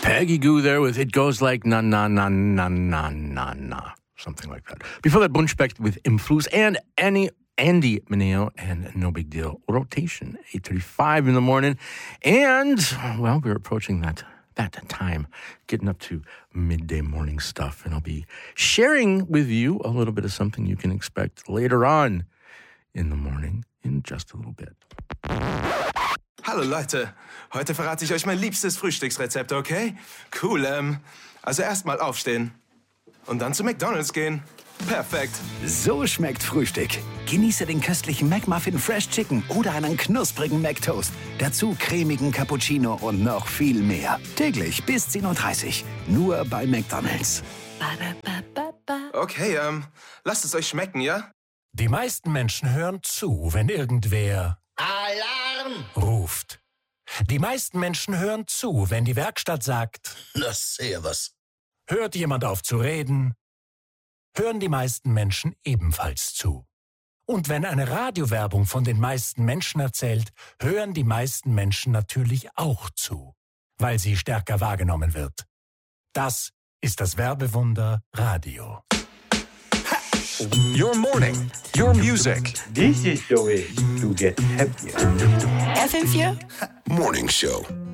Peggy Goo there with It Goes Like Na Na Na Na Na Na Na. Something like that. Before that, Bunchbeck with Influence and Andy Mineo and No Big Deal. Rotation, 8:35 in the morning. And, well, we're approaching that time, getting up to midday morning stuff. And I'll be sharing with you a little bit of something you can expect later on in the morning in just a little bit. Hallo Leute, heute verrate ich euch mein liebstes Frühstücksrezept, okay? Cool, also erstmal aufstehen und dann zu McDonald's gehen. Perfekt. So schmeckt Frühstück. Genieße den köstlichen McMuffin Fresh Chicken oder einen knusprigen McToast. Dazu cremigen Cappuccino und noch viel mehr. Täglich bis 10:30 Uhr. Nur bei McDonald's. Okay, lasst es euch schmecken, ja? Die meisten Menschen hören zu, wenn irgendwer Alarm! ruft. Die meisten Menschen hören zu, wenn die Werkstatt sagt, Das sehr was. hört jemand auf zu reden, hören die meisten Menschen ebenfalls zu. Und wenn eine Radiowerbung von den meisten Menschen erzählt, hören die meisten Menschen natürlich auch zu, weil sie stärker wahrgenommen wird. Das ist das Werbewunder Radio. Your morning, your music. This is the way to get happier. FM4 Morning Show.